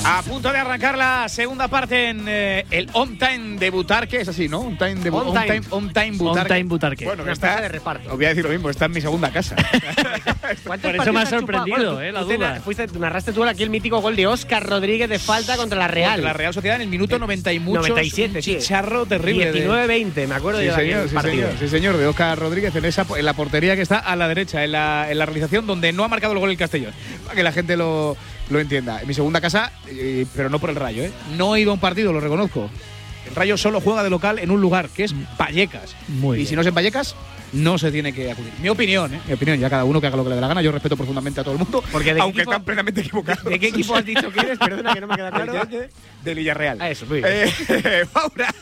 A punto de arrancar la segunda parte en el On Time de Butarque, es así, ¿no? On Time Butarque. On Time Butarque. Bueno, que Una está casa de reparto. Os voy a decir lo mismo, está en mi segunda casa. Por eso me ha sorprendido, la duda. Narraste tú aquí el mítico gol de Óscar Rodríguez de falta contra la Real. Contra la Real Sociedad en el minuto 90 y muchos. 97, sí. Chicharro terrible. 19-20, me acuerdo yo de aquel partido. Sí, señor, de Óscar Rodríguez en la portería que está a la derecha, en la realización donde no ha marcado el gol el Castellón. Para que la gente lo entienda. En mi segunda casa, pero no por el Rayo, ¿eh? No he ido a un partido, lo reconozco. El Rayo solo juega de local en un lugar, que es Vallecas. Y si no es en Vallecas, no se tiene que acudir. Mi opinión, ya cada uno que haga lo que le dé la gana. Yo respeto profundamente a todo el mundo, aunque están plenamente equivocados. ¿De qué equipo has dicho que eres? Perdona, que no me queda claro. De Villarreal. Eso, muy bien. Paura.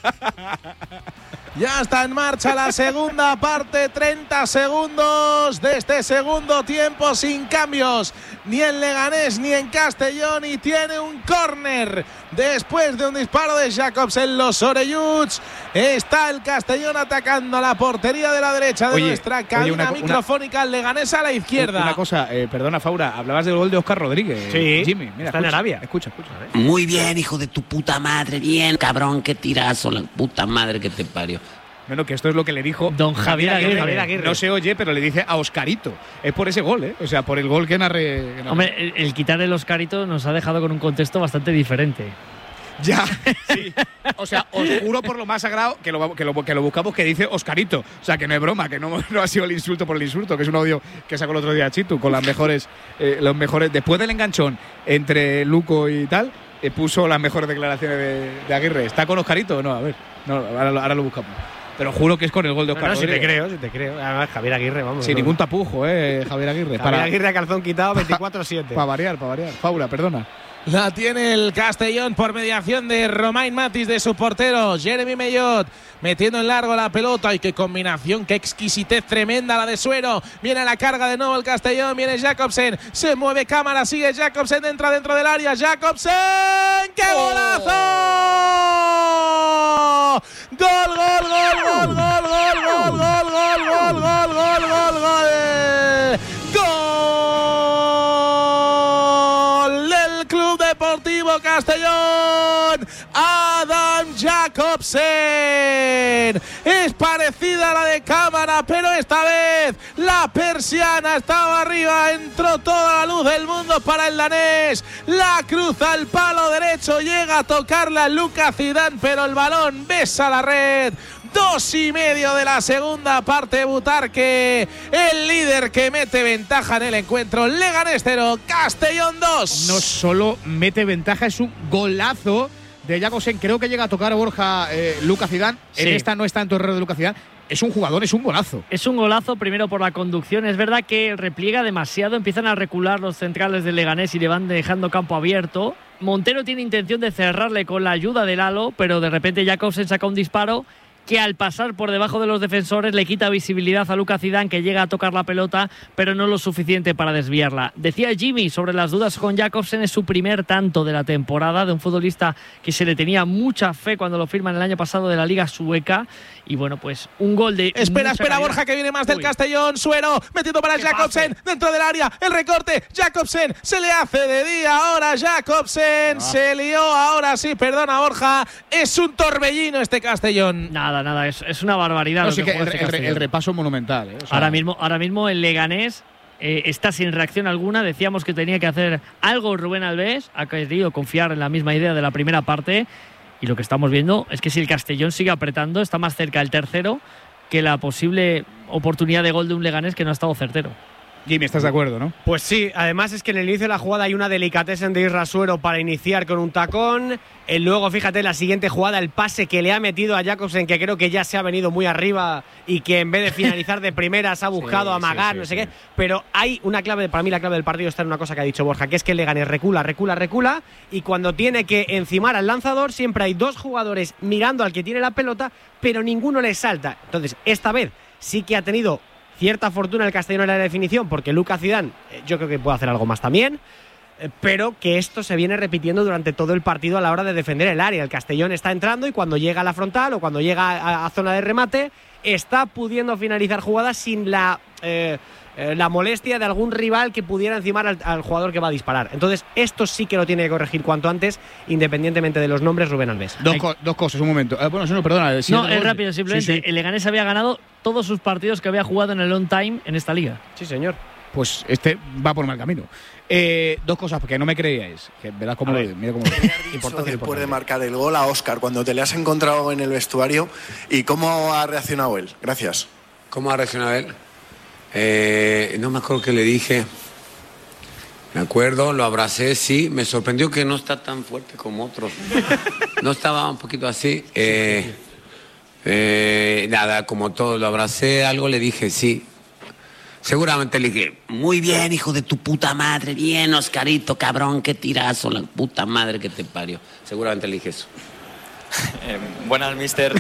Ya está en marcha la segunda parte, 30 segundos de este segundo tiempo sin cambios, ni en Leganés ni en Castellón, y tiene un córner después de un disparo de Jacobsen. Los Orelluts, está el Castellón atacando a la portería de la derecha de nuestra cabina microfónica, el Leganés a la izquierda. Una cosa, perdona, Faura, hablabas del gol de Óscar Rodríguez. Sí, Jimmy, mira, está en Arabia. Escucha. Muy bien, hijo de tu puta madre, bien, cabrón, qué tirazo, la puta madre que te parió. Bueno, que esto es lo que le dijo don Javier Aguirre. No se oye, pero le dice a Oscarito. Es por ese gol, ¿eh? O sea, por el gol que narré. Hombre, el quitar el Oscarito nos ha dejado con un contexto bastante diferente. Ya, sí. O sea, os juro por lo más sagrado que lo buscamos, que dice Oscarito. O sea, que no es broma, que no ha sido el insulto por el insulto, que es un audio que sacó el otro día Chitu con las mejores, los mejores. Después del enganchón entre Luco y tal, puso las mejores declaraciones de Aguirre. ¿Está con Oscarito o no? A ver, no, ahora lo buscamos. Pero juro que es con el gol de Óscar Rodríguez. Si te creo. Además, Javier Aguirre, vamos. Sin ningún tapujo, Javier Aguirre. Javier Aguirre a calzón quitado, 24-7. Para variar. Paula, perdona. La tiene el Castellón por mediación de Romain Matis, de su portero Jeremy Mellot, metiendo en largo la pelota. Y qué combinación, qué exquisitez tremenda la de Suero. Viene a la carga de nuevo el Castellón, viene Jacobsen, se mueve cámara, sigue Jacobsen, entra dentro del área. Jacobsen, ¡qué golazo! ¡Gol! Del Club Deportivo Castellón, Adam Jacobsen. Es parecida a la de cámara, pero esta vez la persiana estaba arriba, entró toda la luz del mundo para el danés, la cruza al palo derecho, llega a tocarla Lucas Zidane, pero el balón besa la red. 2:30 de la segunda parte, Butarque, el líder que mete ventaja en el encuentro. Leganés 0, Castellón 2. No solo mete ventaja, es un golazo de Jacobsen. Creo que llega a tocar a Borja Lucas Zidane. Sí. En esta no está en tu error de Lucas Zidane. Es un jugador, es un golazo. Es un golazo, primero por la conducción. Es verdad que repliega demasiado, empiezan a recular los centrales del Leganés y le van dejando campo abierto. Montero tiene intención de cerrarle con la ayuda del halo, pero de repente Jacobsen saca un disparo que al pasar por debajo de los defensores le quita visibilidad a Lucas Zidane, que llega a tocar la pelota, pero no lo suficiente para desviarla. Decía Jimmy sobre las dudas con Jacobsen, es su primer tanto de la temporada, de un futbolista que se le tenía mucha fe cuando lo firman el año pasado de la Liga Sueca. Y bueno, pues un gol de… Espera, Borja, que viene más del Castellón. Suero, metiendo para Jacobsen, dentro del área, el recorte, Jacobsen, se le hace de día ahora, Jacobsen, se lió, ahora sí, perdona Borja, es un torbellino este Castellón. Nada, es una barbaridad. No, sí que el repaso monumental. O sea, ahora mismo el Leganés está sin reacción alguna. Decíamos que tenía que hacer algo Rubén Alves, ha querido confiar en la misma idea de la primera parte, y lo que estamos viendo es que si el Castellón sigue apretando, está más cerca el tercero que la posible oportunidad de gol de un Leganés que no ha estado certero. Jimmy, ¿estás de acuerdo, no? Pues sí, además es que en el inicio de la jugada hay una delicatessen de Isra Suero para iniciar con un tacón. Luego, fíjate, la siguiente jugada, el pase que le ha metido a Jacobsen, que creo que ya se ha venido muy arriba y que en vez de finalizar de primeras ha buscado amagar, no sé qué. Pero hay una clave, para mí la clave del partido está en una cosa que ha dicho Borja, que es que el Leganés recula, y cuando tiene que encimar al lanzador siempre hay dos jugadores mirando al que tiene la pelota, pero ninguno le salta. Entonces, esta vez sí que ha tenido cierta fortuna el Castellón en la definición, porque Lucas Zidane yo creo que puede hacer algo más también. pero que esto se viene repitiendo durante todo el partido a la hora de defender el área. El Castellón está entrando y cuando llega a la frontal o cuando llega a zona de remate, está pudiendo finalizar jugadas sin la molestia de algún rival que pudiera encimar al jugador que va a disparar. Entonces, esto sí que lo tiene que corregir cuanto antes, independientemente de los nombres, Rubén Alves. Dos cosas, un momento. Bueno, no, perdona. Es rápido, simplemente. Sí. El Leganés había ganado todos sus partidos que había jugado en el on time en esta liga. Sí, señor. Pues este va por mal camino. Dos cosas, porque no me creíais. Que verás cómo lo digo. Mira cómo lo digo. Después de marcar el gol a Óscar, cuando te le has encontrado en el vestuario, ¿y cómo ha reaccionado él? Gracias. ¿Cómo ha reaccionado él? No me acuerdo qué le dije. Me acuerdo, lo abracé, sí. Me sorprendió que no está tan fuerte como otros. No estaba un poquito así. Nada, como todo, lo abracé, algo le dije, sí. Seguramente le dije, muy bien, hijo de tu puta madre, bien, Oscarito, cabrón, qué tirazo, la puta madre que te parió. Seguramente le dije eso. Buenas, mister.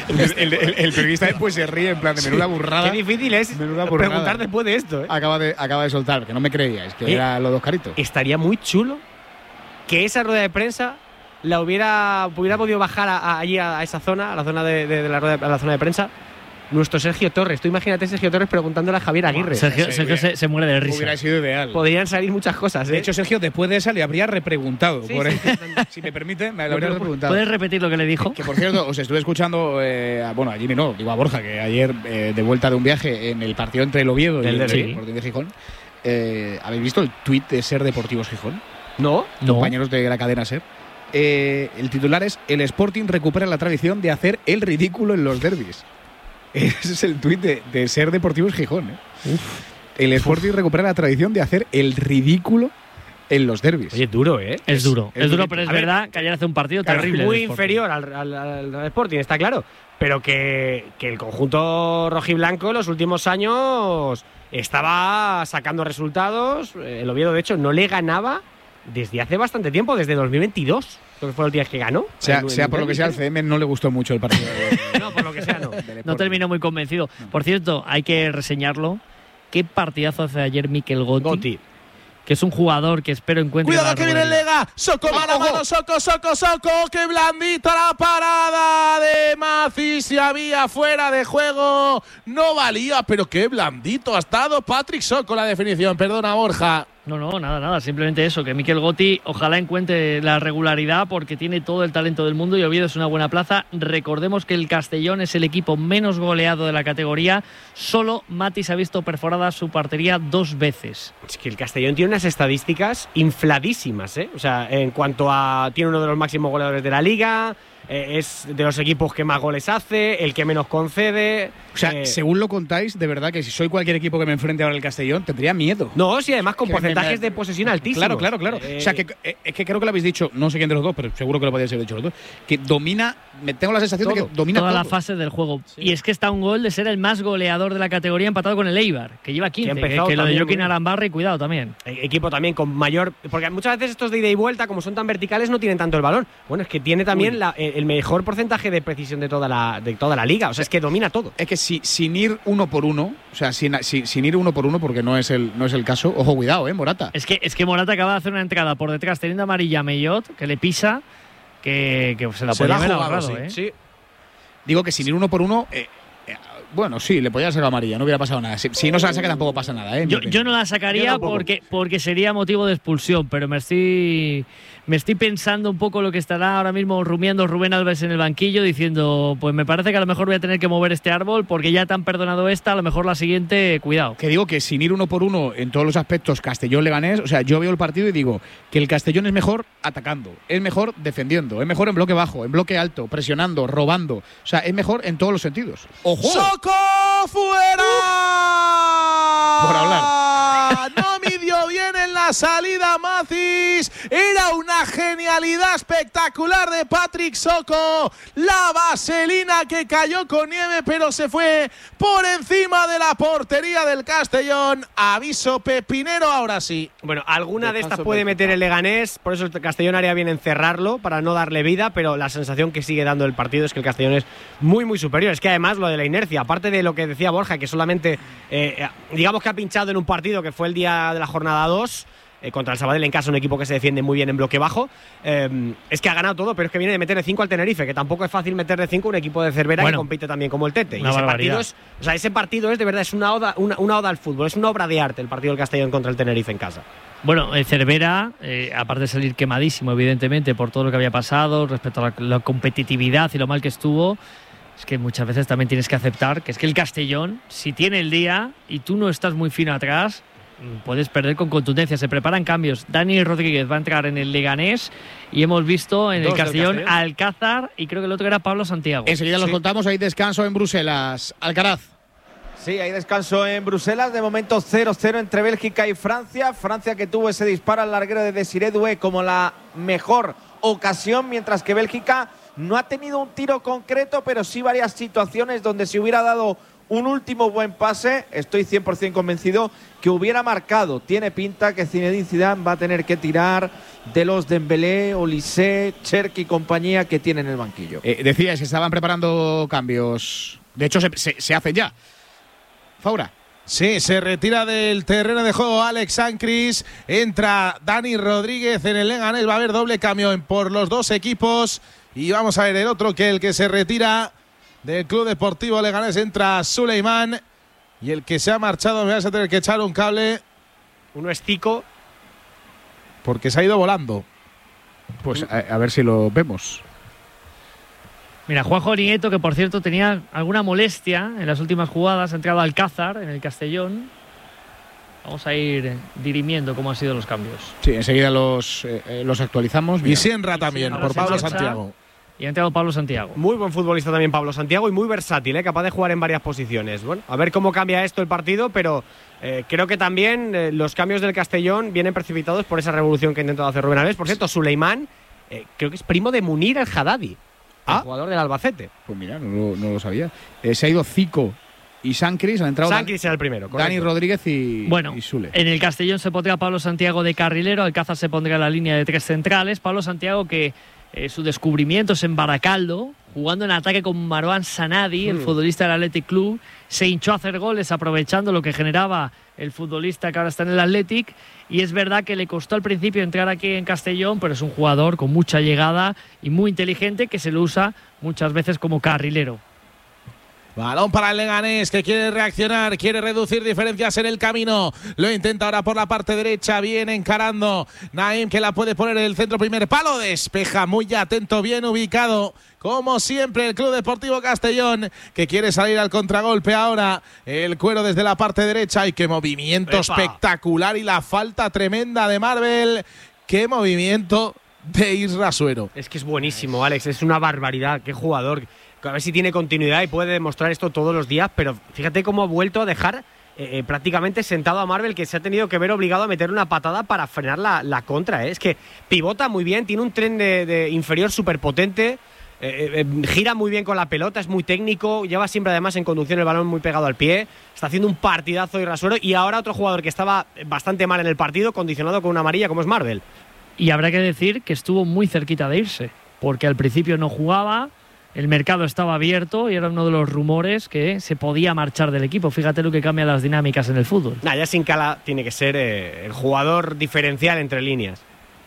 El periodista después se ríe en plan de menuda burrada. Qué difícil es preguntar después de esto. Acaba de soltar, que no me creíais, que era los dos caritos. Estaría muy chulo que esa rueda de prensa la hubiera podido bajar allí a esa zona, a la zona de la zona de prensa. Nuestro Sergio Torres. Tú imagínate Sergio Torres preguntándole a Javier Aguirre. Sergio se muere de risa. Hubiera sido ideal. Podrían salir muchas cosas. De hecho, Sergio, después de esa le habría repreguntado. Si me permite, me lo habría repreguntado. ¿Puedes repetir lo que le dijo? Que por cierto, os estuve escuchando, a Jimmy no, digo a Borja, que ayer de vuelta de un viaje en el partido entre el Oviedo y el Sporting de Gijón. ¿Habéis visto el tuit de Ser Deportivos Gijón? No. Compañeros de la cadena Ser. El titular es: el Sporting recupera la tradición de hacer el ridículo en los derbis. Ese es el tuit de Ser Deportivos Gijón. El Sporting recupera la tradición de hacer el ridículo en los derbis. Oye, es duro, ¿eh? Es duro, pero es verdad que ayer hace un partido terrible. Es muy inferior al Sporting, está claro. Pero que el conjunto rojiblanco en los últimos años estaba sacando resultados. El Oviedo, de hecho, no le ganaba desde hace bastante tiempo, desde 2022. Creo que fue el día que ganó. Sea por lo que sea, al CM no le gustó mucho el partido. No, por lo que sea, no. No terminó muy convencido. Por cierto, hay que reseñarlo. Qué partidazo hace ayer Mikel Gotti. Que es un jugador que espero encuentre. Cuidado que viene el Lega. Soco, mano, Soco. Qué blandita la parada de Macis. Si había fuera de juego. No valía, pero qué blandito ha estado Patrick Soco la definición. Perdona, Borja. No, nada, simplemente eso, que Mikel Gotti ojalá encuentre la regularidad porque tiene todo el talento del mundo y Oviedo es una buena plaza. Recordemos que el Castellón es el equipo menos goleado de la categoría, solo Matis ha visto perforada su portería 2 veces. Es que el Castellón tiene unas estadísticas infladísimas, ¿eh? O sea, en cuanto a… tiene uno de los máximos goleadores de la liga… es de los equipos que más goles hace, el que menos concede. O sea, según lo contáis, de verdad que si soy cualquier equipo que me enfrente ahora el Castellón, tendría miedo. No, sí, además con porcentajes de posesión altísimos. Claro. O sea, es que creo que lo habéis dicho, no sé quién de los dos, pero seguro que lo podéis haber dicho los dos, que domina, tengo la sensación de que domina toda la fase del juego. Sí. Y es que está a un gol de ser el más goleador de la categoría, empatado con el Eibar, que lleva 15, que lo de Joaquín Arambarri, cuidado también. Equipo también con mayor… porque muchas veces estos de ida y vuelta, como son tan verticales, no tienen tanto el balón. Bueno, es que tiene también el mejor porcentaje de precisión de toda la liga. O sea, es que domina todo. Es que sin ir uno por uno, o sea, sin ir uno por uno, porque no es el caso. Ojo, cuidado, Morata. Es que Morata acaba de hacer una entrada por detrás teniendo amarilla a Mellot, que le pisa, que se la podía haber ahorrado, sí. Digo que sin ir uno por uno… bueno, sí, le podía sacar amarilla, no hubiera pasado nada. Si no se la saca tampoco pasa nada, ¿eh? Yo no la sacaría porque sería motivo de expulsión, pero me estoy pensando un poco lo que estará ahora mismo rumiando Rubén Alves en el banquillo, diciendo, pues me parece que a lo mejor voy a tener que mover este árbol porque ya te han perdonado esta, a lo mejor la siguiente, cuidado. Que digo que sin ir uno por uno en todos los aspectos Castellón-Leganés, o sea, yo veo el partido y digo que el Castellón es mejor atacando, es mejor defendiendo, es mejor en bloque bajo, en bloque alto, presionando, robando, o sea, es mejor en todos los sentidos. ¡Ojo! ¡Soco fuera! Por hablar. No midió bien en la salida Macis. Era una genialidad espectacular de Patrick Soco. La vaselina que cayó con nieve, pero se fue por encima de la portería del Castellón. Aviso pepinero ahora sí. Bueno, alguna de estas puede meter el Leganés, por eso el Castellón haría bien encerrarlo para no darle vida, pero la sensación que sigue dando el partido es que el Castellón es muy, muy superior. Es que además lo de la inercia, aparte de lo que decía Borja, que solamente, digamos que ha pinchado en un partido que fue el día de la jornada 2, contra el Sabadell en casa, un equipo que se defiende muy bien en bloque bajo. Es que ha ganado todo, pero es que viene de meterle 5 al Tenerife, que tampoco es fácil meterle 5 a un equipo de Cervera que compite también como el Tete. Y ese partido es de verdad, es una oda al fútbol, es una obra de arte el partido del Castellón contra el Tenerife en casa. Bueno, Cervera, aparte de salir quemadísimo, evidentemente, por todo lo que había pasado respecto a la competitividad y lo mal que estuvo, es que muchas veces también tienes que aceptar que es que el Castellón, si tiene el día y tú no estás muy fino atrás, puedes perder con contundencia. Se preparan cambios. Dani Rodríguez va a entrar en el Leganés y hemos visto en el Castellón Alcázar y creo que el otro era Pablo Santiago. Enseguida los contamos, hay descanso en Bruselas. Alcaraz. Sí, hay descanso en Bruselas. De momento 0-0 entre Bélgica y Francia. Francia que tuvo ese disparo al larguero de Desiré Doué como la mejor ocasión, mientras que Bélgica no ha tenido un tiro concreto, pero sí varias situaciones donde se hubiera dado un último buen pase. Estoy 100% convencido que hubiera marcado. Tiene pinta que Zinedine Zidane va a tener que tirar de los Dembélé, Olise, Cherki y compañía que tiene en el banquillo. Decías que estaban preparando cambios. De hecho, se hace ya. Faura. Sí, se retira del terreno de juego Alex Sancris. Entra Dani Rodríguez en el Leganés. Va a haber doble cambio por los dos equipos. Y vamos a ver el otro, que el que se retira del Club Deportivo Leganés, entra Suleiman. Y el que se ha marchado, me vas a tener que echar un cable. Uno es Zico. Porque se ha ido volando. Pues a ver si lo vemos. Mira, Juanjo Nieto, que por cierto tenía alguna molestia en las últimas jugadas, ha entrado Alcázar en el Castellón. Vamos a ir dirimiendo cómo han sido los cambios. Sí, enseguida los actualizamos. Mira. Y Sienra también, por Pablo Santiago. Y ha entrado Pablo Santiago. Muy buen futbolista también Pablo Santiago y muy versátil, capaz de jugar en varias posiciones. Bueno, a ver cómo cambia esto el partido, pero creo que también los cambios del Castellón vienen precipitados por esa revolución que ha intentado hacer Rubén Alves. Por cierto, Suleiman creo que es primo de Munir el Haddadi, el jugador del Albacete. Pues mira, no lo sabía. Se ha ido Zico y Sancris, han entrado. Sancris era el primero, correcto. Dani Rodríguez y Sule. En el Castellón se pondrá Pablo Santiago de carrilero, Alcázar se pondrá en la línea de 3 centrales. Pablo Santiago, que su descubrimiento es en Baracaldo, jugando en ataque con Marwan Sanadi, el futbolista del Athletic Club, se hinchó a hacer goles aprovechando lo que generaba el futbolista que ahora está en el Athletic. Y es verdad que le costó al principio entrar aquí en Castellón, pero es un jugador con mucha llegada y muy inteligente, que se lo usa muchas veces como carrilero. Balón para el Leganés, que quiere reaccionar, quiere reducir diferencias en el camino. Lo intenta ahora por la parte derecha, viene encarando Naim, que la puede poner en el centro, primer palo, despeja muy atento, bien ubicado. Como siempre, el Club Deportivo Castellón, que quiere salir al contragolpe ahora. El Cuero desde la parte derecha. ¡Ay, qué movimiento espectacular! Y la falta tremenda de Marvel. ¡Qué movimiento de Isra Suero! Es que es buenísimo, Alex. Es una barbaridad. ¡Qué jugador! A ver si tiene continuidad y puede demostrar esto todos los días. Pero fíjate cómo ha vuelto a dejar prácticamente sentado a Marvel, que se ha tenido que ver obligado a meter una patada para frenar la contra. Es que pivota muy bien, tiene un tren de inferior súper potente. Gira muy bien con la pelota, es muy técnico, lleva siempre además en conducción el balón muy pegado al pie, está haciendo un partidazo Isra Suero. Y ahora otro jugador que estaba bastante mal en el partido, condicionado con una amarilla, como es Marvel. Y habrá que decir que estuvo muy cerquita de irse, porque al principio no jugaba, el mercado estaba abierto y era uno de los rumores que se podía marchar del equipo. Fíjate lo que cambia las dinámicas en el fútbol. Ya sin Cala tiene que ser el jugador diferencial entre líneas.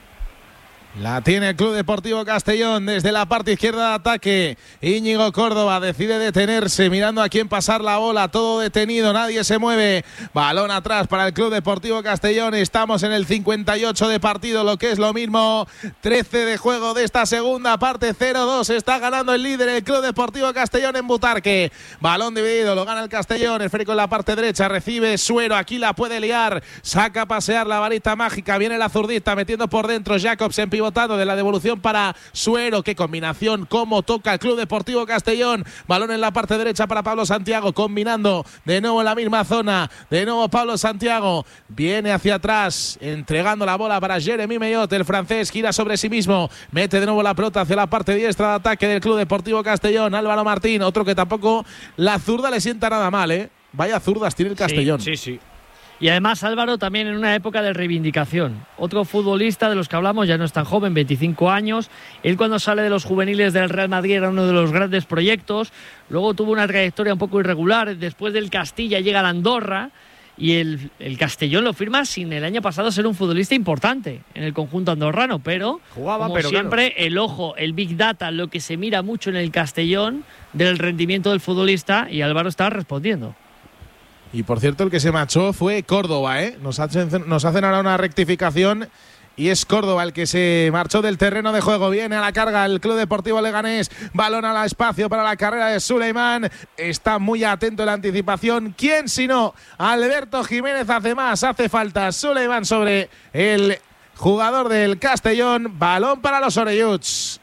La tiene el Club Deportivo Castellón desde la parte izquierda de ataque. Íñigo Córdoba decide detenerse, mirando a quién pasar la bola. Todo detenido, nadie se mueve. Balón atrás para el Club Deportivo Castellón. Estamos en el 58 de partido, lo que es lo mismo. 13 de juego de esta segunda parte. 0-2. Está ganando el líder, el Club Deportivo Castellón en Butarque. Balón dividido, lo gana el Castellón. Esférico en la parte derecha, recibe Suero. Aquí la puede liar. Saca a pasear la varita mágica. Viene la zurdista metiendo por dentro. Jacobsen pivotando de la devolución para Suero. Qué combinación, cómo toca el Club Deportivo Castellón. Balón en la parte derecha para Pablo Santiago, combinando de nuevo en la misma zona. De nuevo Pablo Santiago viene hacia atrás, entregando la bola para Jeremy Mellot. El francés gira sobre sí mismo, mete de nuevo la pelota hacia la parte diestra de ataque del Club Deportivo Castellón. Álvaro Martín, otro que tampoco la zurda le sienta nada mal, Vaya zurdas tiene el Castellón. Sí. Y además Álvaro también en una época de reivindicación. Otro futbolista de los que hablamos, ya no es tan joven, 25 años. Él cuando sale de los juveniles del Real Madrid era uno de los grandes proyectos. Luego tuvo una trayectoria un poco irregular. Después del Castilla llega al Andorra. Y el Castellón lo firma sin el año pasado ser un futbolista importante en el conjunto andorrano, pero jugaba, como pero siempre, claro, el ojo, el Big Data, lo que se mira mucho en el Castellón del rendimiento del futbolista, y Álvaro está respondiendo. Y por cierto, el que se marchó fue Córdoba, ¿eh? Nos hacen ahora una rectificación. Y es Córdoba el que se marchó del terreno de juego. Viene a la carga el Club Deportivo Leganés. Balón al espacio para la carrera de Suleiman. Está muy atento en la anticipación. ¿Quién sino Alberto Jiménez hace más? Hace falta Suleiman sobre el jugador del Castellón. Balón para los Orelluts.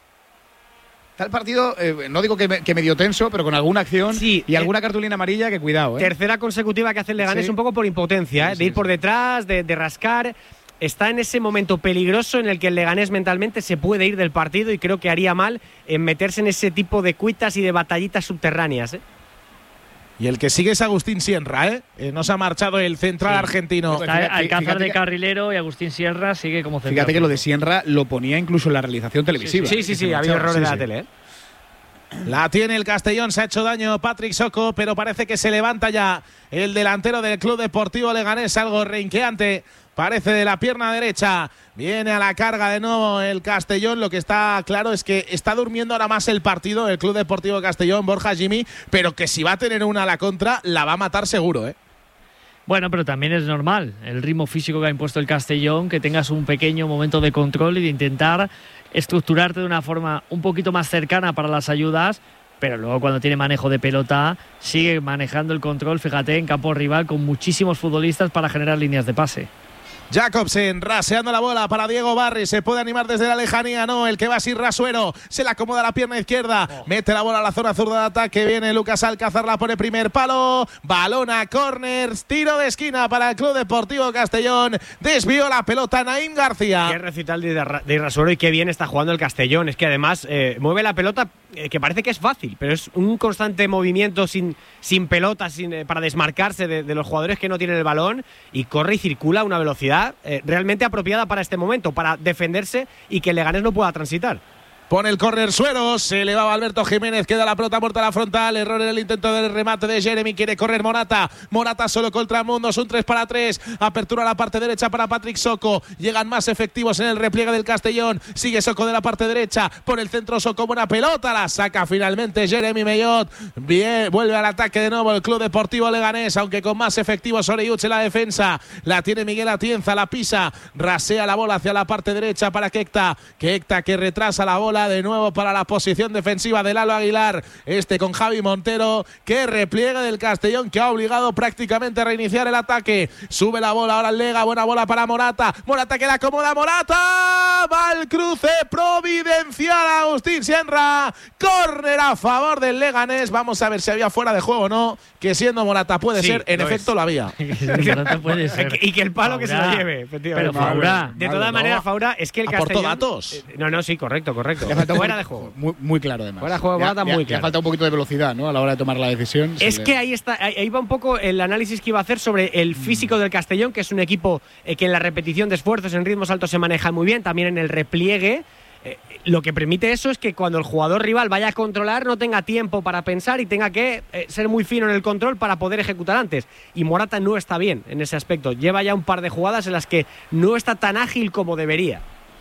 Está el partido, no digo que medio tenso, pero con alguna acción y alguna cartulina amarilla que cuidado. Tercera consecutiva que hace el Leganés, un poco por impotencia, de ir por detrás, de rascar. Está en ese momento peligroso en el que el Leganés mentalmente se puede ir del partido, y creo que haría mal en meterse en ese tipo de cuitas y de batallitas subterráneas. Y el que sigue es Agustín Sierra, no se ha marchado el central argentino. Está Alcázar de carrilero y Agustín Sierra sigue como central. Fíjate que lo de Sierra lo ponía incluso en la realización televisiva. Sí, ha habido errores de la tele. La tiene el Castellón, se ha hecho daño Patrick Soko, pero parece que se levanta ya el delantero del Club Deportivo Leganés, algo renqueante, parece, de la pierna derecha. Viene a la carga de nuevo el Castellón. Lo que está claro es que está durmiendo ahora más el partido el Club Deportivo Castellón, Borja, Jimmy, pero que si va a tener una a la contra, la va a matar seguro, Bueno, pero también es normal el ritmo físico que ha impuesto el Castellón, que tengas un pequeño momento de control y de intentar estructurarte de una forma un poquito más cercana para las ayudas, pero luego cuando tiene manejo de pelota sigue manejando el control, fíjate, en campo rival con muchísimos futbolistas para generar líneas de pase. Jacobsen raseando la bola para Diego Barry. Se puede animar desde la lejanía, no. El que va así Rasuero. Se le acomoda la pierna izquierda. Mete la bola a la zona zurda de ataque. Viene Lucas Alcázar, la pone primer palo. Balón a córner. Tiro de esquina para el Club Deportivo Castellón. Desvió la pelota Naim García. Qué recital de Rasuero, y qué bien está jugando el Castellón. Es que además mueve la pelota, que parece que es fácil, pero es un constante movimiento sin pelota, para desmarcarse de los jugadores que no tienen el balón, y corre y circula a una velocidad realmente apropiada para este momento, para defenderse y que el Leganés no pueda transitar. Pone el córner Suero, se elevaba Alberto Jiménez, queda la pelota muerta a la frontal, error en el intento del remate de Jeremy, quiere correr Morata solo contra Mundos, un 3-3, apertura a la parte derecha para Patrick Soko, llegan más efectivos en el repliegue del Castellón, sigue Soko de la parte derecha, por el centro Soko, buena pelota, la saca finalmente Jeremy Mellot, bien, vuelve al ataque de nuevo el Club Deportivo Leganés, aunque con más efectivos Orelluts en la defensa, la tiene Miguel Atienza, la pisa, rasea la bola hacia la parte derecha para Keita que retrasa la bola, de nuevo para la posición defensiva de Lalo Aguilar, con Javi Montero, que repliega del Castellón, que ha obligado prácticamente a reiniciar el ataque. Sube la bola ahora el Lega, buena bola para Morata que la acomoda Morata, va al cruce providencial Agustín Sierra, córner a favor del Leganés. Vamos a ver si había fuera de juego o no, que siendo Morata puede ser, en efecto lo había. Puede ser. Y que el palo que se lo lleve, efectivamente. Pero Faura, de todas maneras, Faura, es que el Castellón… ¿Aportó datos? No, sí, correcto. Le falta fuera de juego. Muy claro, además. Fuera de juego, muy claro. Le falta un poquito de velocidad, ¿no? A la hora de tomar la decisión. Es que ahí va un poco el análisis que iba a hacer sobre el físico del Castellón, que es un equipo que en la repetición de esfuerzos en ritmos altos se maneja muy bien, también en el repliegue. Lo que permite eso es que cuando el jugador rival vaya a controlar no tenga tiempo para pensar y tenga que ser muy fino en el control para poder ejecutar antes. Y Morata no está bien en ese aspecto. Lleva ya un par de jugadas en las que no está tan ágil como debería.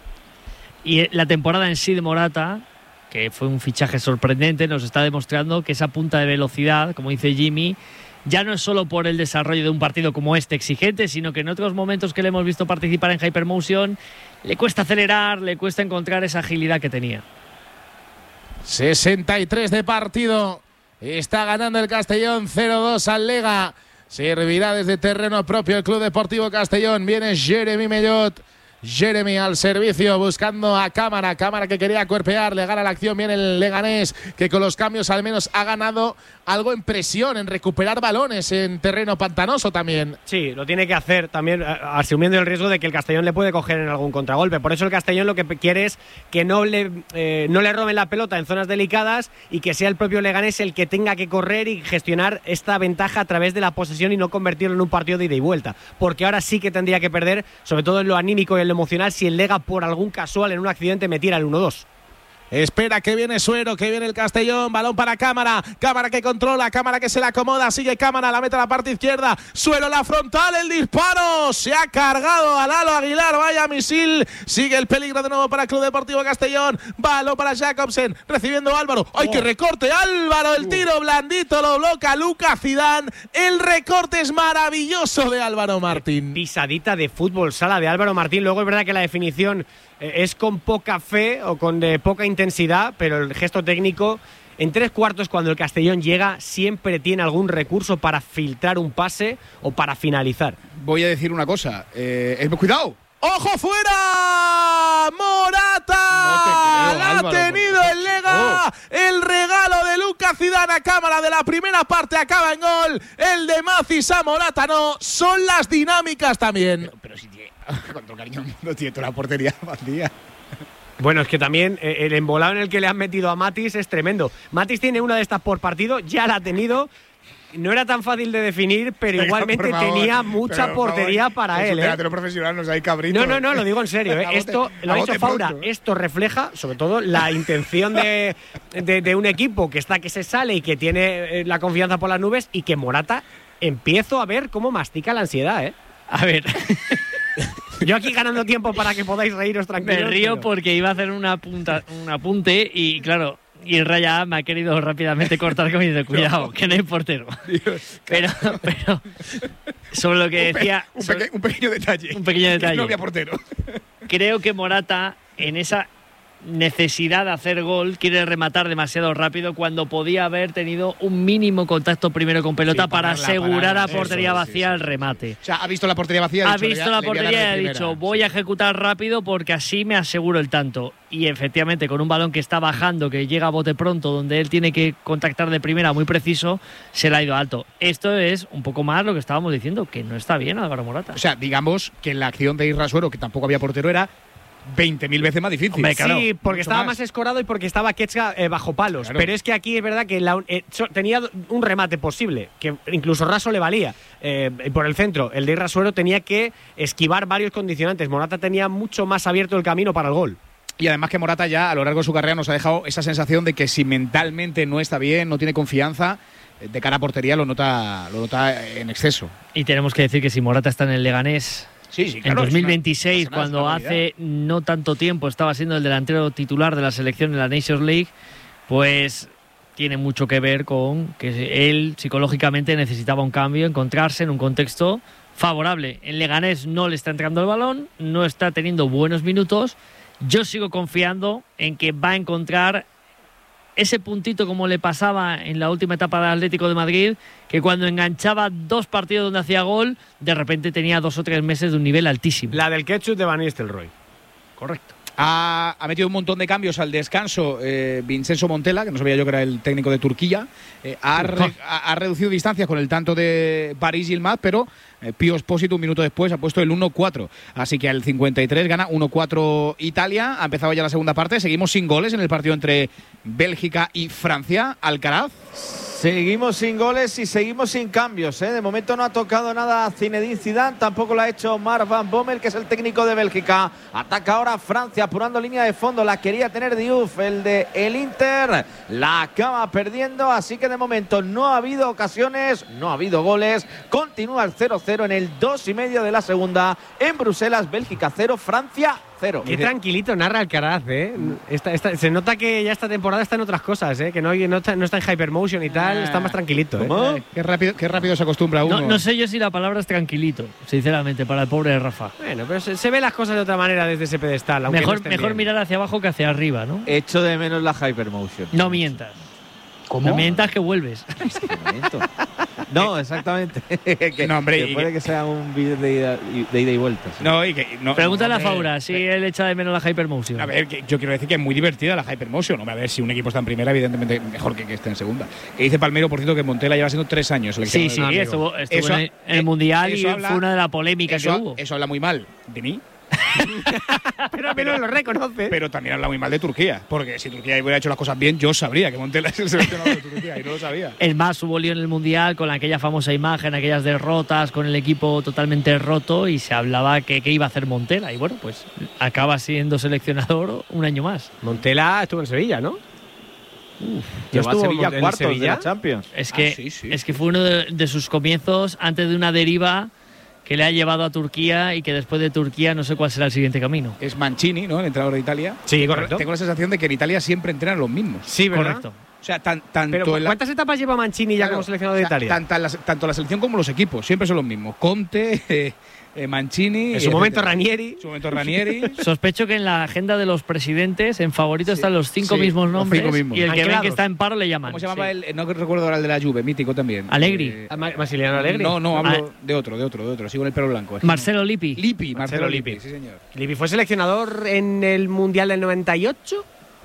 Y la temporada en sí de Morata, que fue un fichaje sorprendente, nos está demostrando que esa punta de velocidad, como dice Jimmy, ya no es solo por el desarrollo de un partido como este exigente, sino que en otros momentos que le hemos visto participar en Hypermotion, le cuesta acelerar, le cuesta encontrar esa agilidad que tenía. 63 de partido. Está ganando el Castellón 0-2 al Lega. Servirá desde terreno propio el Club Deportivo Castellón. Viene Jeremy Mellot. Jeremy al servicio, buscando a Cámara que quería cuerpear, le gana la acción, viene el Leganés, que con los cambios al menos ha ganado algo en presión, en recuperar balones en terreno pantanoso también. Sí, lo tiene que hacer también, asumiendo el riesgo de que el Castellón le puede coger en algún contragolpe. Por eso el Castellón lo que quiere es que no le roben la pelota en zonas delicadas y que sea el propio Leganés el que tenga que correr y gestionar esta ventaja a través de la posesión y no convertirlo en un partido de ida y vuelta. Porque ahora sí que tendría que perder, sobre todo en lo anímico y en lo emocional, si el Lega por algún casual en un accidente metiera el 1-2. Espera que viene Suero, que viene el Castellón. Balón para Cámara. Cámara que controla, Cámara que se la acomoda. Sigue Cámara, la mete a la parte izquierda. Suero la frontal, el disparo. Se ha cargado a Lalo Aguilar. Vaya misil. Sigue el peligro de nuevo para el Club Deportivo Castellón. Balón para Jacobsen. Recibiendo Álvaro. ¡Ay, qué recorte! Álvaro, el tiro blandito lo bloquea Lucas Zidane. El recorte es maravilloso de Álvaro Martín. Pisadita de fútbol sala de Álvaro Martín. Luego es verdad que la definición es con poca fe o con poca intensidad, pero el gesto técnico en 3/4 cuando el Castellón llega siempre tiene algún recurso para filtrar un pase o para finalizar. Voy a decir una cosa. ¡Cuidado! ¡Ojo fuera! ¡Morata! No te creo, ¡La Álvaro, ha tenido el Lega! El regalo de Lucas Zidane a Cámara de la primera parte acaba en gol. El de Macis a Morata no. Son las dinámicas también. Pero si tiene, con todo cariño, no tiene toda la portería vacía. Bueno, es que también el embolado en el que le han metido a Matis es tremendo. Matis tiene una de estas por partido, ya la ha tenido. No era tan fácil de definir, pero igualmente tenía mucha portería para él. Los profesionales, hay cabritos. No, lo digo en serio. Esto lo ha dicho Faura. Esto refleja, sobre todo, la intención de un equipo que se sale y que tiene la confianza por las nubes, y que Morata empiezo a ver cómo mastica la ansiedad, A ver. Yo aquí ganando tiempo para que podáis reíros tranquilos. Me río porque iba a hacer un apunte y, claro, y Raya me ha querido rápidamente cortar con de cuidado, que no hay portero. Pero sobre lo que decía… Un pequeño detalle. Un pequeño detalle. No había portero. Creo que Morata, en esa necesidad de hacer gol, quiere rematar demasiado rápido cuando podía haber tenido un mínimo contacto primero con pelota para asegurar a portería vacía el remate. O sea, ha visto la portería vacía. Ha visto la portería y ha dicho, voy a ejecutar rápido porque así me aseguro el tanto. Y efectivamente, con un balón que está bajando, que llega a bote pronto, donde él tiene que contactar de primera muy preciso, se le ha ido alto. Esto es un poco más lo que estábamos diciendo, que no está bien Álvaro Morata. O sea, digamos que la acción de Isra Suero, que tampoco había portero, era 20.000 veces más difícil. Hombre, claro, sí, porque estaba más escorado y porque estaba Ketska bajo palos. Claro. Pero es que aquí es verdad que tenía un remate posible, que incluso Raso le valía por el centro. El de Isra Suero tenía que esquivar varios condicionantes. Morata tenía mucho más abierto el camino para el gol. Y además que Morata ya a lo largo de su carrera nos ha dejado esa sensación de que si mentalmente no está bien, no tiene confianza, de cara a portería lo nota en exceso. Y tenemos que decir que si Morata está en el Leganés… Sí, claro, en 2026, cuando hace no tanto tiempo estaba siendo el delantero titular de la selección en la Nations League, pues tiene mucho que ver con que él psicológicamente necesitaba un cambio, encontrarse en un contexto favorable. En Leganés no le está entrando el balón, no está teniendo buenos minutos. Yo sigo confiando en que va a encontrar ese puntito como le pasaba en la última etapa del Atlético de Madrid, que cuando enganchaba 2 partidos donde hacía gol, de repente tenía 2 o 3 meses de un nivel altísimo. La del ketchup de Van Nistelrooy. Correcto. Ha metido un montón de cambios al descanso Vincenzo Montella, que no sabía yo que era el técnico de Turquía. Ha reducido distancias con el tanto de Paris Yilmaz, pero Pío Espósito un minuto después ha puesto el 1-4. Así que al 53 gana 1-4 Italia. Ha empezado ya la segunda parte. Seguimos sin goles en el partido entre Bélgica y Francia. Alcaraz. Seguimos sin goles y seguimos sin cambios, ¿eh? De momento no ha tocado nada Zinedine Zidane, tampoco lo ha hecho Mark Van Bommel, que es el técnico de Bélgica. Ataca ahora Francia, apurando línea de fondo, la quería tener Diouf, el de el Inter, la acaba perdiendo, así que de momento no ha habido ocasiones, no ha habido goles. Continúa el 0-0 en el 2,5 de la segunda, en Bruselas. Bélgica 0, Francia 0. Qué tranquilito narra Alcaraz, ¿eh? Se nota que ya esta temporada está en otras cosas, ¿eh? Que no está en Hypermotion y tal, está más tranquilito. Qué rápido se acostumbra uno. No sé yo si la palabra es tranquilito, sinceramente, para el pobre Rafa. Bueno, pero se ve las cosas de otra manera desde ese pedestal. Mejor mirar hacia abajo que hacia arriba, ¿no? Echo de menos la Hypermotion. No mientas. ¿Cómo? No mientas que vuelves. No, exactamente. No, hombre, que puede que sea un vídeo de ida y vuelta. ¿Sí? Pregúntale a Faura si él echa de menos la Hypermotion. A ver, yo quiero decir que es muy divertida la Hypermotion. A ver, si un equipo está en primera, evidentemente mejor que esté en segunda. Que dice Palmero, por cierto, que Montella lleva siendo 3 años. Sí, estuvo en el Mundial y fue una de las polémicas que hubo. Eso habla muy mal de mí, Pero al menos lo reconoce. Pero también habla muy mal de Turquía, porque si Turquía hubiera hecho las cosas bien, yo sabría que Montela es el seleccionador de Turquía y no lo sabía. Es más, hubo lío en el Mundial con aquella famosa imagen, aquellas derrotas, con el equipo totalmente roto y se hablaba que iba a hacer Montela. Y bueno, pues acaba siendo seleccionador un año más. Montela estuvo en Sevilla, ¿no? Llevó a Sevilla en cuartos Sevilla. de la Champions. Es que, sí. es que fue uno de sus comienzos antes de una deriva que le ha llevado a Turquía y que después de Turquía no sé cuál será el siguiente camino. Es Mancini, ¿no? El entrenador de Italia. Sí, correcto. Tengo la sensación de que en Italia siempre entrenan los mismos. Sí, ¿verdad? Correcto. O sea, tanto Pero en la- ¿cuántas etapas lleva Mancini ya Claro, como seleccionador de o sea, Italia? tanto la selección como los equipos, siempre son los mismos. Conte, Mancini. En su momento etcétera. Ranieri. En su momento Ranieri. Sospecho que en la agenda de los presidentes, en favorito están los 5 sí, mismos los nombres 5 mismos. y el que ven Anclados. que está en paro le llaman. ¿Cómo se llamaba Sí. el? No recuerdo ahora el de la Juve, mítico también. Allegri. Massimiliano Allegri. No, hablo de otro. Sigo en el pelo blanco. Es que Marcelo Lippi. Lippi, Marcelo Marcelo Lippi. Lippi. Sí, señor. Lippi fue seleccionador en el Mundial del 98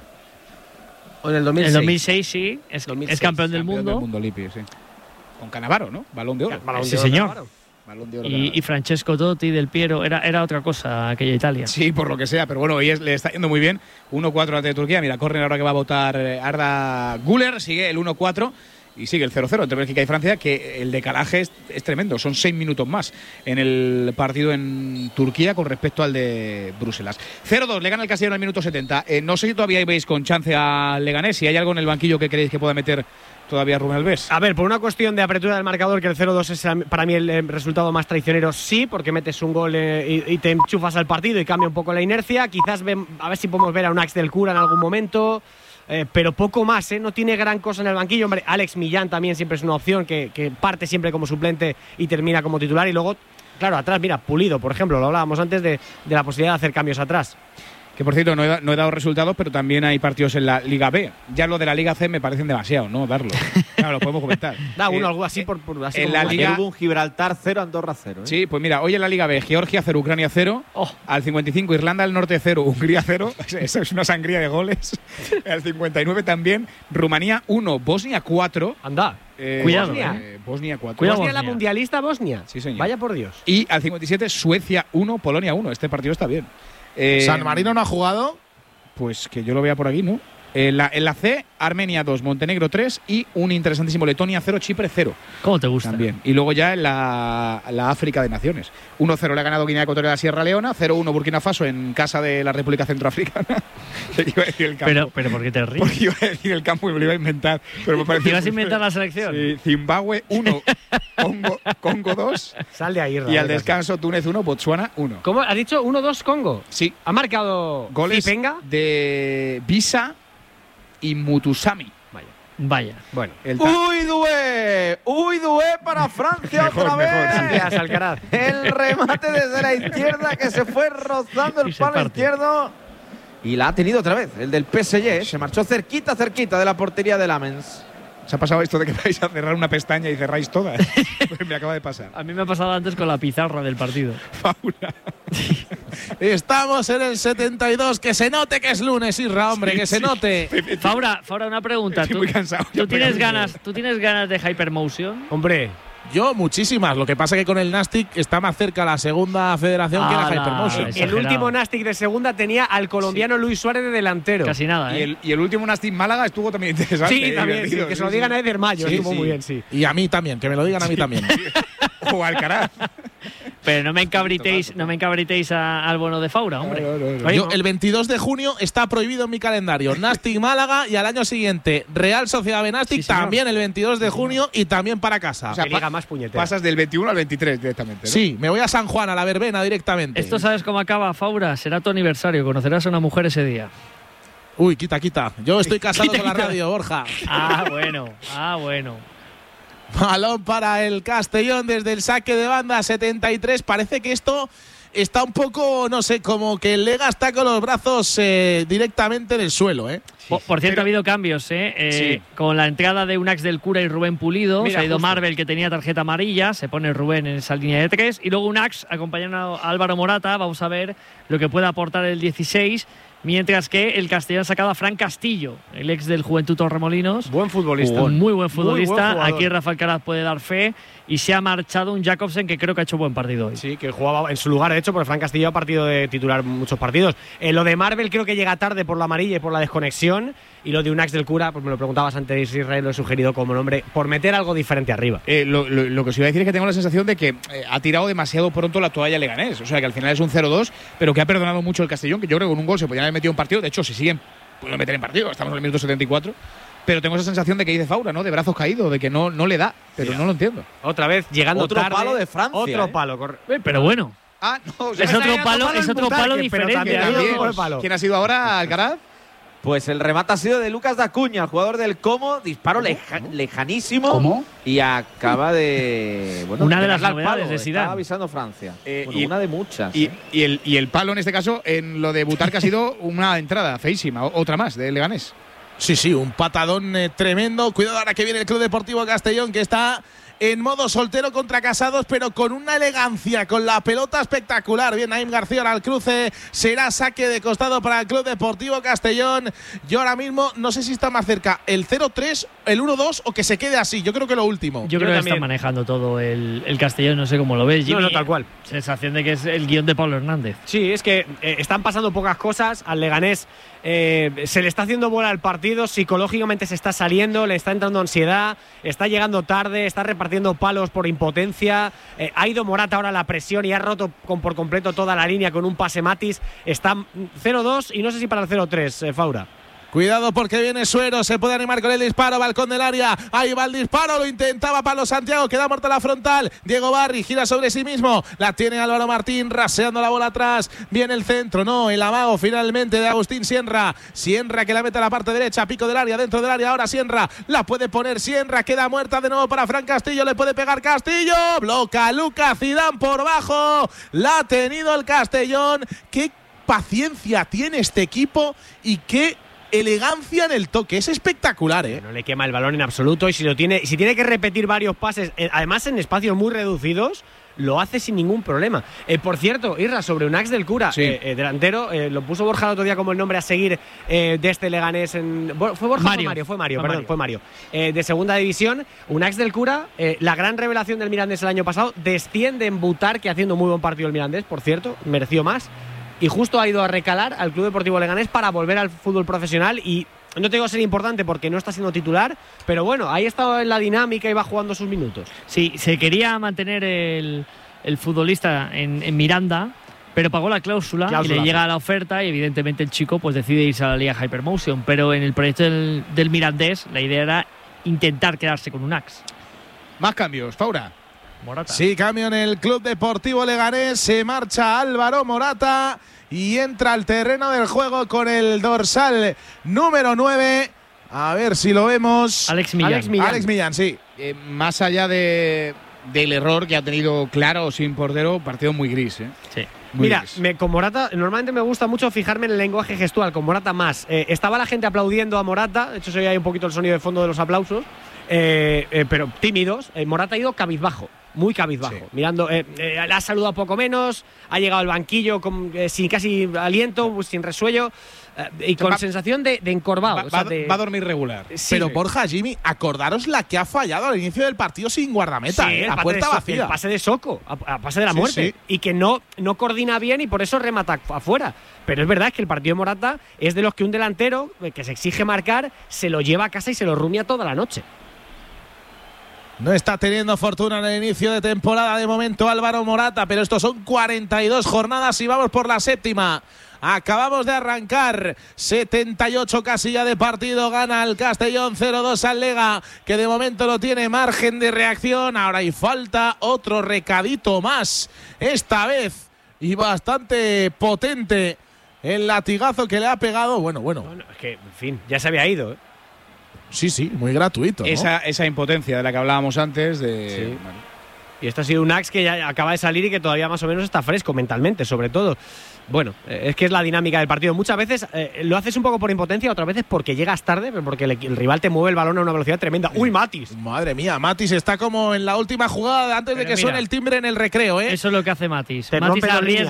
o en el 2006. En 2006 sí, es 2006, campeón del Campeón mundo. del mundo Lippi, sí. Con Cannavaro, ¿no? Balón de oro. Balón Sí, de oro, señor. claro. Balón de oro. Y Cannavaro. Francesco Totti del Piero, era otra cosa aquella Italia. Sí, por lo que sea, pero bueno, hoy le está yendo muy bien. 1-4 ante Turquía. Mira, corren ahora que va a votar Arda Güler. Sigue el 1-4 y sigue el 0-0 entre Bélgica y Francia, que el decalaje es tremendo. Son 6 minutos más en el partido en Turquía con respecto al de Bruselas. 0-2, le gana el Castellón al minuto 70. No sé si todavía veis con chance a Leganés. Si hay algo en el banquillo que creéis que pueda meter todavía Rubén Alves. A ver, por una cuestión de apertura del marcador, que el 0-2 es para mí el resultado más traicionero, sí, porque metes un gol y te enchufas al partido y cambia un poco la inercia. Quizás a ver si podemos ver a un Ax del Cura en algún momento, pero poco más, ¿eh? No tiene gran cosa en el banquillo. Hombre, Alex Millán también siempre es una opción que parte siempre como suplente y termina como titular. Y luego, claro, atrás, mira, Pulido, por ejemplo, lo hablábamos antes de la posibilidad de hacer cambios atrás. Que por cierto, no he dado resultados, pero también hay partidos en la Liga B. Ya lo de la Liga C me parecen demasiado, ¿no? Darlo. Claro, lo podemos comentar. Da uno, algo así por así en como la más. Liga- Ayer hubo un Gibraltar 0, Andorra 0. Sí, pues mira, hoy en la Liga B, Georgia 0, Ucrania 0. Al 55, Irlanda del Norte 0, Hungría 0. Eso es una sangría de goles. Al 59 también, Rumanía 1, Bosnia 4. Anda. Cuidado, Bosnia 4. Cuidado. ¿Bosnia la Bosnia. mundialista Bosnia? Sí, señor. Vaya por Dios. Y al 57, Suecia 1, Polonia 1. Este partido está bien. San Marino no ha jugado. Pues que yo lo vea por aquí, ¿no? En la C, Armenia 2, Montenegro 3 y un interesantísimo Letonia 0, Chipre 0. ¿Cómo te gusta? También. Y luego ya en la África de Naciones. 1-0 le ha ganado Guinea Ecuatorial a Sierra Leona, 0-1 Burkina Faso en casa de la República Centroafricana. Iba a decir el campo. Pero ¿por qué te ríes? Porque iba a decir el campo y me lo iba a inventar. Pero me pareció ¿Te vas a muy inventar feo. la selección? Sí, Zimbabue 1, Congo 2 Sal de ahí, y al Raúl. descanso Túnez 1, Botsuana 1. ¿Cómo? ¿Has dicho 1-2 Congo? Sí, Ha marcado goles Zipenga. de Visa y Mutusami. Vaya. Bueno. El ta- Uy, Dué para Francia Mejor, otra mejor, vez. sí. Gracias, Alcaraz. El remate desde la izquierda que se fue rozando Y el se palo parte. izquierdo. Y la ha tenido otra vez, el del PSG. Se marchó cerquita de la portería de Lamens. ¿Os ha pasado esto de que vais a cerrar una pestaña y cerráis todas? Pues me acaba de pasar. A mí me ha pasado antes con la pizarra del partido. Paula. Estamos en el 72. Que se note que es lunes, Isra, hombre, que se note. Faura, una pregunta. Estoy muy cansado. ¿Tú tienes ganas de Hypermotion? Hombre, Yo, muchísimas. Lo que pasa es que con el Nastic está más cerca la segunda federación que la ¡Hala! Hypermotion. Exagerado. el último Nastic de segunda tenía al colombiano Luis Suárez de delantero. Casi nada, ¿eh? Y el último Nastic Málaga estuvo también interesante. Sí, también. Sí, divertido, que sí, se lo sí. digan a Eder Mayo. Sí, Estuvo sí. muy bien, sí. Y a mí también, que me lo digan a mí también. O Alcaraz. Pero no me encabritéis al bono de Faura, hombre. Oye, Yo, el 22 de junio está prohibido en mi calendario. Nastic Málaga y al año siguiente Real Sociedad Benastic, Sí, señor. también el 22 de junio y también para casa. O sea, que liga más puñetera. Pasas del 21 al 23 directamente, ¿no? Sí, me voy a San Juan, a la verbena directamente. Esto sabes cómo acaba, Faura. Será tu aniversario. Conocerás a una mujer ese día. Uy, quita. Yo estoy casado Quita, con la quita. radio, Borja. Ah, bueno. Balón para el Castellón desde el saque de banda 73. Parece que esto está un poco, no sé, como que el Lega está con los brazos directamente en el suelo, ¿eh? Por cierto, ha habido cambios, Sí. con la entrada de Unax del Cura y Rubén Pulido. Mira, se ha ido justo. Marvel, que tenía tarjeta amarilla. Se pone Rubén en esa línea de 3. Y luego Unax, acompañando a Álvaro Morata. Vamos a ver lo que puede aportar el 16. Mientras que el Castellón ha sacado a Fran Castillo, el ex del Juventud Torremolinos. Buen futbolista. Muy buen futbolista. Muy buen Aquí Rafa Alcaraz puede dar fe. Y se ha marchado un Jacobsen que creo que ha hecho buen partido hoy. Sí, que jugaba en su lugar, de hecho, porque Fran Castillo ha partido de titular muchos partidos. Lo de Marvel creo que llega tarde por la amarilla y por la desconexión. Y lo de Unax del Cura, pues me lo preguntabas antes, Israel, lo he sugerido como nombre, por meter algo diferente arriba. Lo que os iba a decir es que tengo la sensación de que ha tirado demasiado pronto la toalla Leganés. O sea, que al final es un 0-2, pero que ha perdonado mucho el Castellón, que yo creo que con un gol se podían haber metido en partido. De hecho, si siguen, pueden meter en partido. Estamos en el minuto 74. Pero tengo esa sensación de que dice Faura, ¿no? De brazos caídos, de que no le da. Pero no lo entiendo. Otra vez llegando otro tarde. Palo de Francia. Otro palo. Pero bueno. No, o sea, Es otro palo diferente. ¿Quién ha sido ahora, Alcaraz? Pues el remate ha sido de Lucas Dacuña, el jugador del Como, disparo lejanísimo. ¿Cómo? Y acaba de… Bueno, una de las pegarle al novedades palo. de Zidane. Estaba avisando Francia. Y una de muchas. Y el palo en este caso, en lo de Butarque ha sido una entrada feísima, otra más de Leganés. Sí, un patadón tremendo. Cuidado ahora que viene el Club Deportivo Castellón, que está en modo soltero contra Casados, pero con una elegancia, con la pelota espectacular. Bien, Naim García al cruce, será saque de costado para el Club Deportivo Castellón. Yo ahora mismo no sé si está más cerca el 0-3, el 1-2 o que se quede así. Yo creo que lo último. Yo creo que está manejando todo el Castellón, no sé cómo lo ves, Jimmy. No, tal cual. Sensación de que es el guión de Pablo Hernández. Sí, es que están pasando pocas cosas. Al Leganés se le está haciendo bola al partido, psicológicamente se está saliendo, le está entrando ansiedad, está llegando tarde, está repartiendo palos por impotencia. Ha ido Morata ahora a la presión y ha roto por completo toda la línea con un pase Matis. Está 0-2 y no sé si para el 0-3, Faura. Cuidado porque viene Suero, se puede animar con el disparo, balcón del área, ahí va el disparo, lo intentaba Pablo Santiago, queda muerta la frontal, Diego Barri gira sobre sí mismo, la tiene Álvaro Martín, raseando la bola atrás, viene el centro, no, el amago finalmente de Agustín Sienra que la mete a la parte derecha, pico del área, dentro del área, ahora Sienra, la puede poner Sienra, queda muerta de nuevo para Fran Castillo, le puede pegar Castillo, bloca Lucas Zidane por bajo, la ha tenido el Castellón, qué paciencia tiene este equipo y qué elegancia en el toque, es espectacular, ¿eh? No le quema el balón en absoluto y si tiene que repetir varios pases, además en espacios muy reducidos, lo hace sin ningún problema. Por cierto, Irra, sobre Unax del Cura, sí. Delantero, lo puso Borja el otro día como el nombre a seguir de este Leganés. ¿Fue Borja? Mario. Fue Mario. De segunda división, Unax del Cura, la gran revelación del Mirandés el año pasado, desciende en Butarque haciendo muy buen partido el Mirandés, por cierto, mereció más. Y justo ha ido a recalar al Club Deportivo Leganés para volver al fútbol profesional y no te digo ser importante porque no está siendo titular, pero bueno, ahí estaba en la dinámica y va jugando sus minutos. Sí, se quería mantener el futbolista en Miranda, pero pagó la cláusula y le llega la oferta y evidentemente el chico pues decide irse a la Liga Hypermotion, pero en el proyecto del Mirandés la idea era intentar quedarse con Unax. Más cambios, Faura. Morata. Sí, cambio en el Club Deportivo Leganés, se marcha Álvaro Morata y entra al terreno del juego con el dorsal número 9. A ver si lo vemos. Alex Millán, sí. Más allá del error que ha tenido claro o sin portero, partido muy gris, ¿eh? Sí. Muy Mira, gris. con Morata normalmente me gusta mucho fijarme en el lenguaje gestual, con Morata más. Estaba la gente aplaudiendo a Morata, de hecho se oye ahí un poquito el sonido de fondo de los aplausos, pero tímidos. Morata ha ido cabizbajo. Muy cabizbajo, sí. Mirando, le ha saludado poco menos, ha llegado al banquillo sin casi aliento, sin resuello y con sensación de encorvado. Va a dormir regular. Sí, pero Borja, Jimmy, acordaros la que ha fallado al inicio del partido sin guardameta, sí, la puerta vacía. El pase de Soko, a pase de la muerte, sí. Y que no coordina bien y por eso remata afuera. Pero es verdad que el partido de Morata es de los que un delantero que se exige marcar se lo lleva a casa y se lo rumia toda la noche. No está teniendo fortuna en el inicio de temporada de momento Álvaro Morata, pero estos son 42 jornadas y vamos por la séptima. Acabamos de arrancar 78 casilla de partido, gana el Castellón 0-2 al Lega, que de momento no tiene margen de reacción. Ahora hay falta, otro recadito más, esta vez y bastante potente el latigazo que le ha pegado. Bueno, es que, en fin, ya se había ido, ¿eh? Sí, muy gratuito, ¿no? Esa impotencia de la que hablábamos antes. Sí. Bueno. Y esto ha sido un Axe que ya acaba de salir y que todavía más o menos está fresco mentalmente, sobre todo. Bueno, es que es la dinámica del partido. Muchas veces lo haces un poco por impotencia, otras veces porque llegas tarde, porque el rival te mueve el balón a una velocidad tremenda. ¡Uy, Matis! Madre mía, Matis está como en la última jugada antes de que suene el timbre en el recreo, ¿eh? Eso es lo que hace Matis. Te Matis rompe las arriesga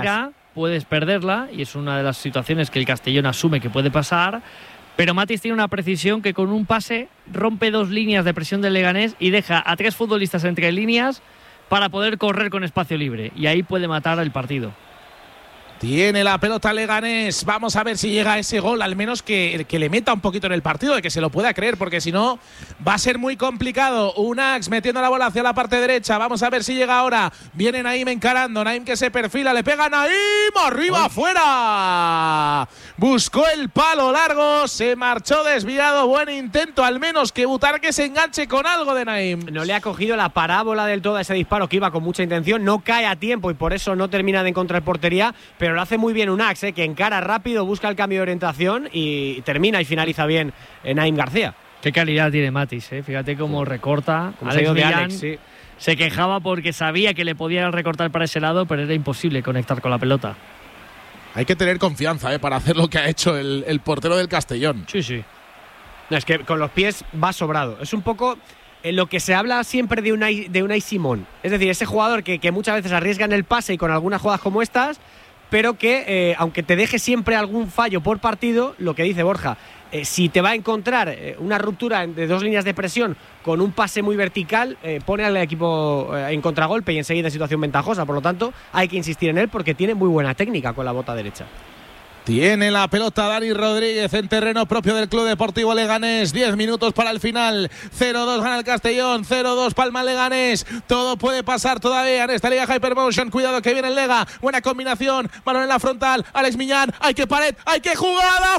puedes perderla y es una de las situaciones que el Castellón asume que puede pasar. Pero Matis tiene una precisión que con un pase rompe 2 líneas de presión del Leganés y deja a 3 futbolistas entre líneas para poder correr con espacio libre. Y ahí puede matar el partido. Tiene la pelota Leganés. Vamos a ver si llega ese gol, al menos que le meta un poquito en el partido, de que se lo pueda creer, porque si no va a ser muy complicado. Unax metiendo la bola hacia la parte derecha. Vamos a ver si llega ahora. Viene Naim encarando. Naim que se perfila. Le pega Naim. Arriba, afuera. Buscó el palo largo. Se marchó desviado. Buen intento, al menos que Butarque se enganche con algo de Naim. No le ha cogido la parábola del todo a ese disparo, que iba con mucha intención. No cae a tiempo y por eso no termina de encontrar portería. Pero lo hace muy bien Unax, que encara rápido, busca el cambio de orientación y termina y finaliza bien Naim García. Qué calidad tiene Matis, Fíjate cómo recorta. Como Alex Millán de Alex, sí. Se quejaba porque sabía que le podía recortar para ese lado, pero era imposible conectar con la pelota. Hay que tener confianza para hacer lo que ha hecho el portero del Castellón. Sí. No, es que con los pies va sobrado. Es un poco lo que se habla siempre de Unai Simón. Es decir, ese jugador que muchas veces arriesga en el pase y con algunas jugadas como estas, pero que aunque te deje siempre algún fallo por partido, lo que dice Borja, si te va a encontrar una ruptura de 2 líneas de presión con un pase muy vertical, pone al equipo en contragolpe y enseguida en situación ventajosa. Por lo tanto, hay que insistir en él porque tiene muy buena técnica con la bota derecha. Tiene la pelota Dani Rodríguez en terreno propio del Club Deportivo Leganés. 10 minutos para el final. 0-2 gana el Castellón. 0-2 palma Leganés. Todo puede pasar todavía en esta Liga Hypermotion. Cuidado que viene el Lega. Buena combinación. Balón en la frontal. Alex Millán. Hay que pared. Hay que jugada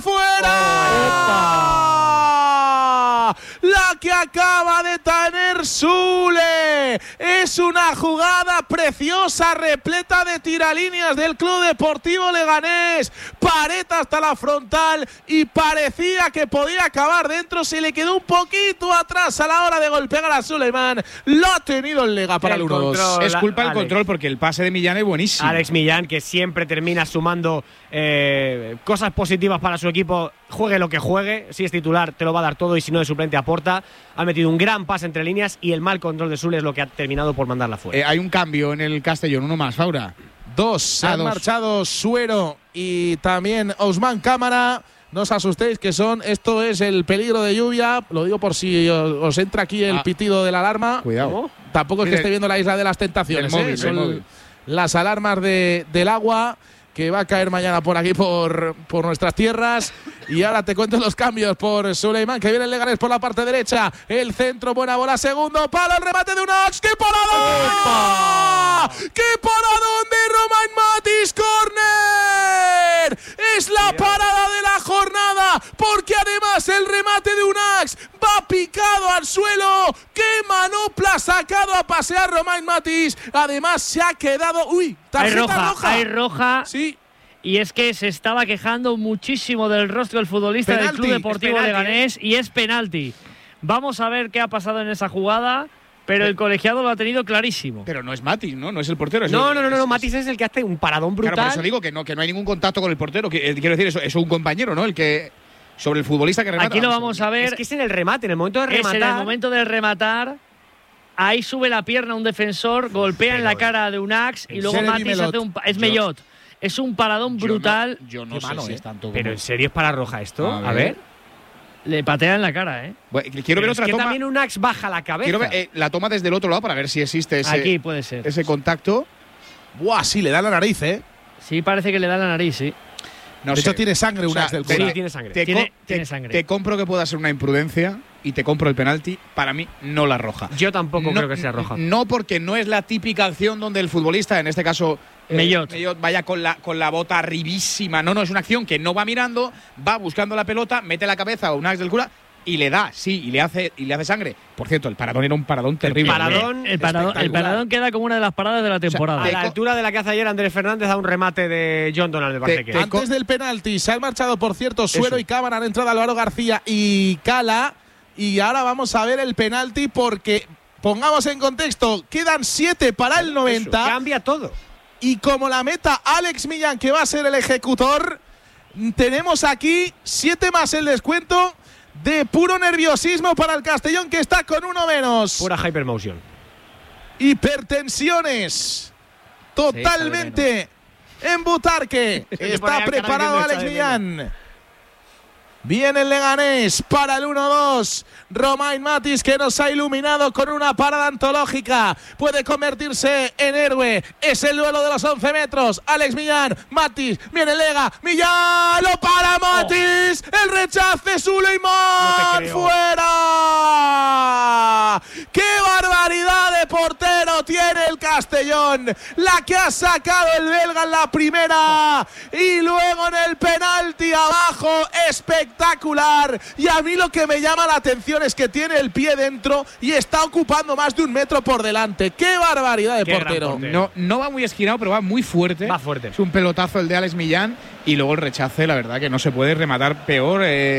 fuera. La que acaba de tener Sule. Es una jugada preciosa, repleta de tiralíneas del Club Deportivo Leganés. Pared hasta la frontal y parecía que podía acabar dentro. Se le quedó un poquito atrás a la hora de golpear a Suleiman. Lo ha tenido el Lega para el 1-2. Es culpa del control porque el pase de Millán es buenísimo. Alex Millán, que siempre termina sumando cosas positivas para su equipo, juegue lo que juegue. Si es titular te lo va a dar todo y si no de suplente aporta. Ha metido un gran pase entre líneas y el mal control de Sule es lo que ha terminado por mandarla fuera. Hay un cambio en el Castellón, uno más, Faura. 2. Se han marchado Suero y también Ousmane Cámara. No os asustéis que esto es el peligro de lluvia. Lo digo por si os entra aquí el pitido de la alarma. Cuidado. Tampoco es que esté viendo la Isla de las Tentaciones. El móvil. Las alarmas del agua que va a caer mañana por aquí, por nuestras tierras. Y ahora te cuento los cambios por Suleiman, que viene el Leganés por la parte derecha. El centro, buena bola, segundo palo, el remate de Unax. ¡Qué paradón! ¡Qué paradón de Romain Matis! ¡Córner! Es la parada de la jornada, porque además el remate de Unax va picado al suelo. ¡Qué manopla sacado a pasear Romain Matis! Además se ha quedado… ¡Uy! Tarjeta roja. Hay roja. Sí. Y es que se estaba quejando muchísimo del rostro del futbolista del Club Deportivo Leganés y es penalti. Vamos a ver qué ha pasado en esa jugada, pero el colegiado lo ha tenido clarísimo. Pero no es Matis, ¿no? No es el portero. No. Matis es el que hace un paradón brutal. Claro, por eso digo que no hay ningún contacto con el portero. Quiero decir, es un compañero, ¿no? El que… Sobre el futbolista que remata. Aquí lo vamos a ver. Es que es en el remate, en el momento de rematar. Es en el momento de rematar. Ahí sube la pierna un defensor, golpea en la cara de Unax y luego Matis hace un… Es Mellot. Es un paradón brutal. Yo no sé si es tanto como… Pero ¿en serio es para roja esto? A ver. Le patea en la cara, Bueno, quiero ver otra toma. También Unax baja la cabeza. Quiero ver la toma desde el otro lado para ver si existe Aquí puede ser. ese contacto. ¡Buah! Sí, le da la nariz, Sí, parece que le da la nariz, sí. De hecho, tiene sangre Unax del Sí, tiene sangre. Tiene sangre. Te compro que pueda ser una imprudencia y te compro el penalti. Para mí, no la roja. Yo tampoco creo que sea roja. No, porque no es la típica acción donde el futbolista, en este caso Mellot, vaya con la bota arribísima. No, es una acción que no va mirando, va buscando la pelota, mete la cabeza a Unax del Cura y le da, y le hace sangre. Por cierto, el paradón era un paradón terrible. El paradón queda como una de las paradas de la temporada. A la altura de la que hace ayer Andrés Fernández a un remate de John Donald, me parece que. Antes del penalti se han marchado, por cierto, Suero y Cámara, han entrado Álvaro García y Cala. Y ahora vamos a ver el penalti porque, pongamos en contexto, quedan 7 para el 90. Eso, cambia todo. Y como la meta Alex Millán, que va a ser el ejecutor, tenemos aquí 7 más el descuento de puro nerviosismo para el Castellón, que está con uno menos. Pura hypermotion. Hipertensiones. Totalmente en Butarque. Está preparado Alex Millán. Viene el Leganés para el 1-2. Romain Matis, que nos ha iluminado con una parada antológica. Puede convertirse en héroe. Es el duelo de los 11 metros. Alex Millán, Matis, viene Lega. Millán, lo para Matis. El rechace, Suleiman. ¡Fuera! ¡Qué barbaridad de portero tiene el Castellón! La que ha sacado el belga en la primera. Y luego en el penalti abajo. Espectacular. Y a mí lo que me llama la atención es que tiene el pie dentro y está ocupando más de 1 metro por delante. ¡Qué barbaridad de portero! No va muy esquinado, pero va muy fuerte. Va fuerte. Es un pelotazo el de Alex Millán. Y luego el rechace, la verdad que no se puede rematar peor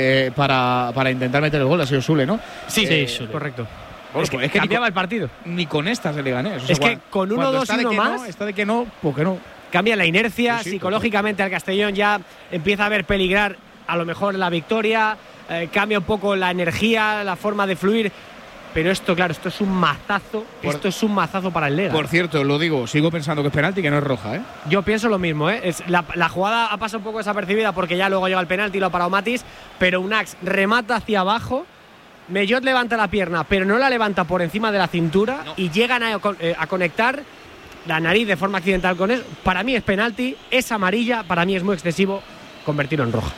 para intentar meter el gol. Ha sido Sule, ¿no? Sí, Sule. Correcto. Bueno, es que cambiaba el partido. Ni con estas se le gané. Es que con 1-2 y uno más… Está de que no, pues que no. Cambia la inercia, Sí, psicológicamente al Castellón ya empieza a ver peligrar a lo mejor la victoria, cambia un poco la energía, la forma de fluir, pero esto, claro, esto es un mazazo, para el Lega. Por cierto, lo digo, sigo pensando que es penalti, que no es roja, ¿eh? Yo pienso lo mismo, ¿eh? La jugada ha pasado un poco desapercibida porque ya luego llega el penalti y lo ha parado Matis, pero Unax remata hacia abajo, Mellot levanta la pierna, pero no la levanta por encima de la cintura y llegan a conectar la nariz de forma accidental con eso. Para mí es penalti, es amarilla, para mí es muy excesivo convertirlo en roja.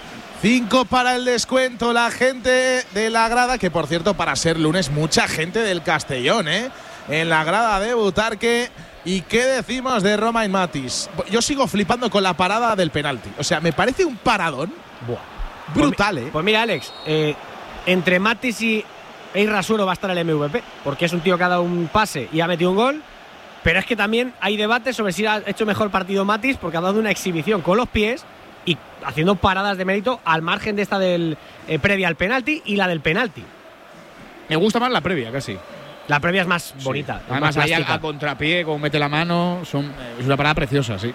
5 para el descuento, la gente de la grada, que por cierto, para ser lunes, mucha gente del Castellón, en la grada de Butarque. ¿Y qué decimos de Romain Matis? Yo sigo flipando con la parada del penalti. O sea, me parece un paradón brutal, Pues mira, Alex, entre Matis y Irrasuero va a estar el MVP, porque es un tío que ha dado un pase y ha metido un gol. Pero es que también hay debate sobre si ha hecho mejor partido Matis, porque ha dado una exhibición con los pies y haciendo paradas de mérito al margen de esta del previa al penalti y la del penalti. Me gusta más la previa, casi. La previa es más bonita. Además, ahí al contrapié, como mete la mano, es una parada preciosa, sí.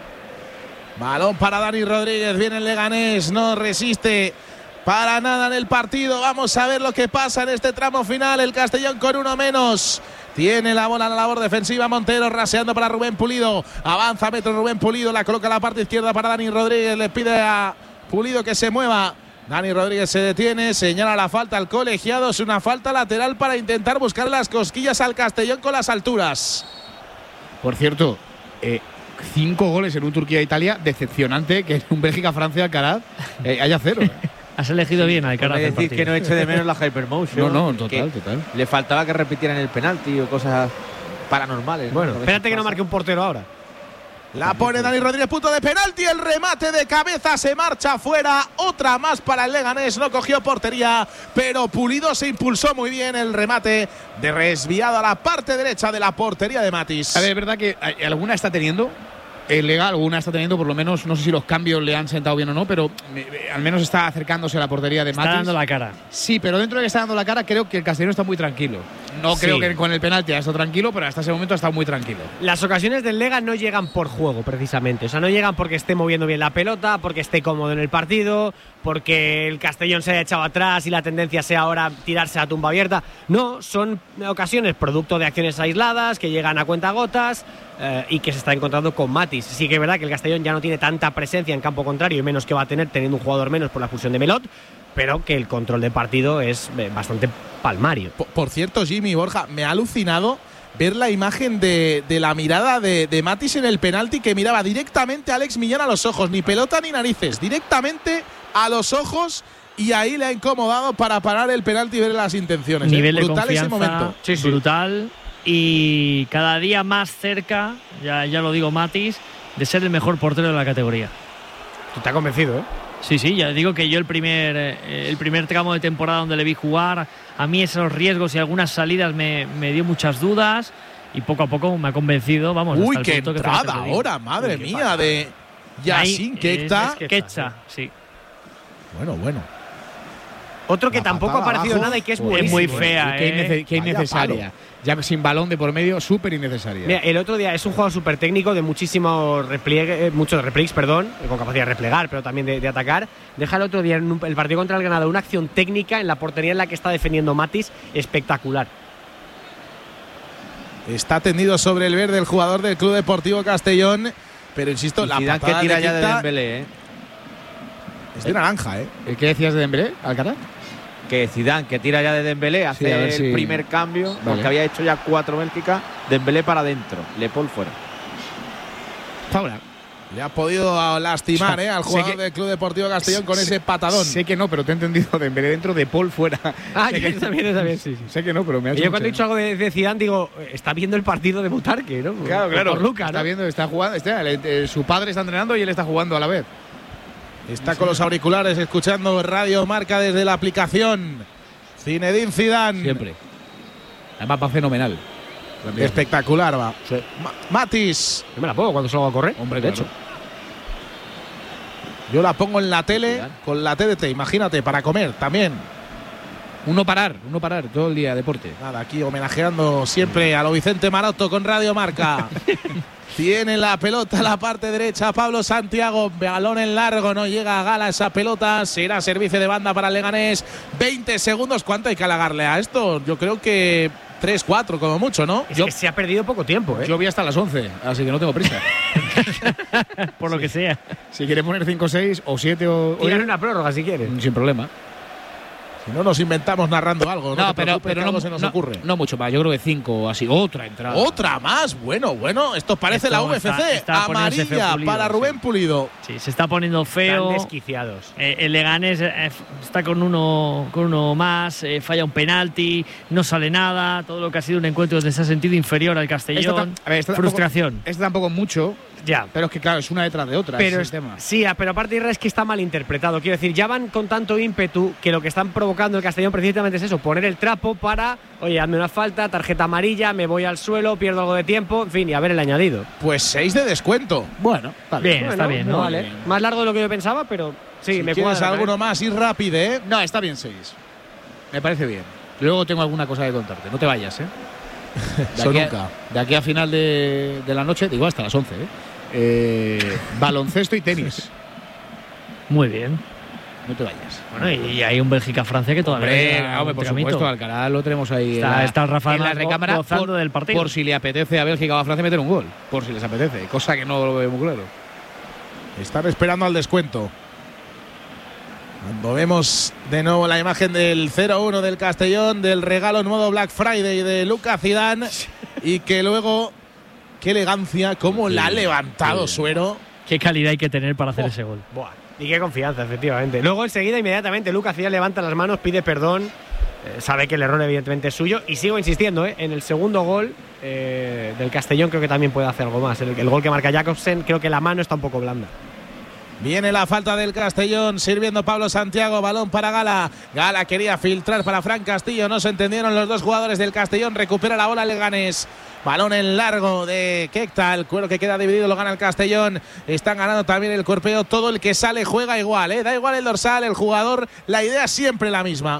Balón para Dani Rodríguez, viene el Leganés, no resiste para nada en el partido. Vamos a ver lo que pasa en este tramo final. El Castellón con 1 menos. Tiene la bola en la labor defensiva. Montero raseando para Rubén Pulido. Avanza metro Rubén Pulido. La coloca a la parte izquierda para Dani Rodríguez. Le pide a Pulido que se mueva. Dani Rodríguez se detiene. Señala la falta al colegiado. Es una falta lateral para intentar buscar las cosquillas al Castellón con las alturas. Por cierto, 5 goles en un Turquía-Italia. Decepcionante que en un Bélgica-Francia Alcaraz haya 0. Has elegido bien a Alcaraz. Es decir, que no eche de menos la Hypermotion. No, total. Le faltaba que repitieran el penalti o cosas paranormales. Bueno, espérate que no marque un portero ahora. La pone Dani Rodríguez, punto de penalti. El remate de cabeza se marcha fuera. Otra más para el Leganés. No cogió portería, pero Pulido se impulsó muy bien. El remate de desviado a la parte derecha de la portería de Matis. A ver, es verdad que alguna está teniendo. Legal, alguna está teniendo, por lo menos, no sé si los cambios le han sentado bien o no, pero al menos está acercándose a la portería de Matis. Está dando la cara. Sí, pero dentro de que está dando la cara, creo que el Castellón está muy tranquilo. No creo que con el penalti ha estado tranquilo, pero hasta ese momento ha estado muy tranquilo. Las ocasiones del Lega no llegan por juego, precisamente. O sea, no llegan porque esté moviendo bien la pelota, porque esté cómodo en el partido, porque el Castellón se haya echado atrás y la tendencia sea ahora tirarse a tumba abierta. No, son ocasiones producto de acciones aisladas que llegan a cuentagotas y que se está encontrando con Matis. Sí que es verdad que el Castellón ya no tiene tanta presencia en campo contrario y menos que va a tener teniendo un jugador menos por la expulsión de Mellot, pero que el control del partido es bastante palmario. Por cierto, Jimmy y Borja, me ha alucinado ver la imagen de la mirada de Matis en el penalti, que miraba directamente a Alex Millán a los ojos, ni pelota ni narices, directamente a los ojos, y ahí le ha incomodado para parar el penalti y ver las intenciones. Nivel brutal de ese momento. Sí, brutal, y cada día más cerca, ya lo digo Matis, de ser el mejor portero de la categoría. Tú te has convencido, ¿eh? Sí, ya digo que yo el primer tramo de temporada donde le vi jugar, a mí esos riesgos y algunas salidas me dio muchas dudas y poco a poco me ha convencido. Vamos, uy, hasta qué el punto entrada ahora, madre mía, de Yassin Quetxa, sí. Bueno. Otro que la tampoco ha aparecido abajo, nada y que es muy fea, Qué innecesaria. Ya sin balón de por medio, súper innecesaria. Mira, el otro día es un jugador súper técnico de muchos repliegues, con capacidad de replegar, pero también de atacar. Deja el otro día en el partido contra el Granada una acción técnica en la portería en la que está defendiendo Matis espectacular. Está tendido sobre el verde el jugador del Club Deportivo Castellón. Pero insisto, Y la Zidane patada que tira ya de Keita Dembélé, es de naranja, ¿eh? ¿Qué decías de Dembélé, Alcaraz? Que Zidane que tira ya de Dembélé hace a ver el si- primer cambio, Vale. porque había hecho ya 4 Bélgica, Dembélé para adentro, Le Paul fuera. Fabra. Le ha podido lastimar al sé jugador que- del Club Deportivo Castellón con ese patadón. Sé que no, pero te he entendido Dembélé dentro, de Paul fuera. Ah, sé, yo que, también, sí. sé que no, pero me ha Y hecho yo cuando he mucha- dicho algo de Zidane digo, está viendo el partido de Butarque, ¿no? Claro. Por Lucas, Está ¿no? viendo, está jugando. Su padre está entrenando y él está jugando a la vez. Está con los auriculares escuchando Radio Marca desde la aplicación. Zinedine Zidane. Siempre. Además va fenomenal. Espectacular va. Sí. Matis. Yo me la pongo cuando salgo a correr. Hombre, de claro. hecho. Yo la pongo en la tele con la TDT, imagínate, para comer también. Uno parar todo el día, deporte. Nada, aquí homenajeando siempre a lo Vicente Maroto con Radio Marca. Tiene la pelota a la parte derecha Pablo Santiago, balón en largo, no llega a Gala esa pelota, será servicio de banda para el Leganés. 20 segundos, ¿cuánto hay que halagarle a esto? Yo creo que 3, 4 como mucho, ¿no? Es que se ha perdido poco tiempo, ¿eh? Yo vi hasta las 11, así que no tengo prisa. Por lo que sea. Si quiere poner 5, 6 o 7 o Tirar una prórroga si quieres. sin problema. Si no nos inventamos narrando algo, no, te preocupes, que algo se nos ocurre. No mucho más, yo creo que 5 o así. Otra entrada. Otra más, bueno, esto parece Esto la UFC. está poniéndose feo Amarilla Pulido, para Rubén Pulido. Sí, se está poniendo feo. Están desquiciados. El Leganés está con uno más, falla un penalti, no sale nada. Todo lo que ha sido un encuentro donde se ha sentido inferior al Castellón. Frustración. Este tampoco mucho, Ya. pero es que claro, es una detrás de otra. Pero, ese es el tema. sí, pero aparte es que está mal interpretado. Quiero decir, ya van con tanto ímpetu que lo que están provocando el Castellón precisamente es eso, poner el trapo para, oye, hazme una falta, tarjeta amarilla, me voy al suelo, pierdo algo de tiempo, en fin, y a ver el añadido. Pues 6 de descuento. Bueno, está Bien, bien. está bien, ¿no? Vale. bien. Más largo de lo que yo pensaba, pero sí, si me quieres cuadra. alguno más, ir rápido, ¿eh? No, está bien 6. Me parece bien. Luego tengo alguna cosa que contarte. No te vayas, ¿eh? Eso nunca. De aquí a final de la noche, digo hasta las 11, baloncesto y tenis. Muy bien. No te vayas. Bueno, y hay un Bélgica-Francia que todavía queda Hombre, un por tramito. supuesto, Alcaraz lo tenemos ahí. Está el Rafa en la Nadal recámara gozando del partido. por si le apetece a Bélgica o a Francia meter un gol. Por si les apetece, cosa que no lo veo muy claro. Están esperando al descuento. Cuando vemos de nuevo la imagen del 0-1 del Castellón, del regalo en modo Black Friday de Lucas Zidane, y que luego, qué elegancia, cómo la ha levantado Suero. Qué calidad hay que tener para hacer ese gol. Buah, y qué confianza, efectivamente. Luego, enseguida, inmediatamente, Lucas Zidane levanta las manos, pide perdón, sabe que el error evidentemente es suyo, y sigo insistiendo, en el segundo gol del Castellón creo que también puede hacer algo más. El gol que marca Jakobsen, creo que la mano está un poco blanda. Viene la falta del Castellón, sirviendo Pablo Santiago, balón para Gala. Gala quería filtrar para Fran Castillo, no se entendieron los dos jugadores del Castellón, recupera la bola el Leganés. Balón en largo de Keita, el cuero que queda dividido lo gana el Castellón. Están ganando también el cuerpeo, todo el que sale juega igual, da igual el dorsal, el jugador, la idea es siempre la misma.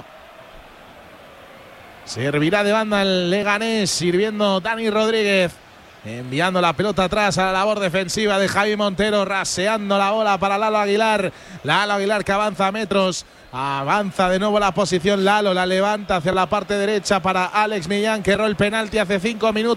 Servirá de banda el Leganés, sirviendo Dani Rodríguez. Enviando la pelota atrás a la labor defensiva de Javi Montero, raseando la bola para Lalo Aguilar. Lalo Aguilar que avanza metros, avanza de nuevo la posición Lalo, la levanta hacia la parte derecha para Alex Millán, que erró el penalti hace 5 minutos.